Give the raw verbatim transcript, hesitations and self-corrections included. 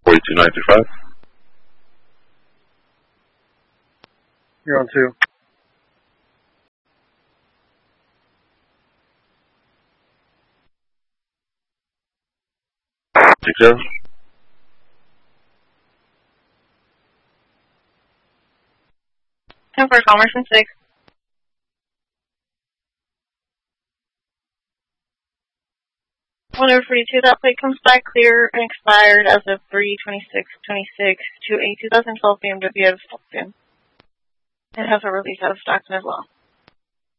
forty-two ninety-five. You're on two. Six zero. ten for Commerce and six. one over forty-two, that plate comes back clear and expired as of three twenty-six twenty-six to a two thousand twelve B M W out of stock. It has a release out of stock as well.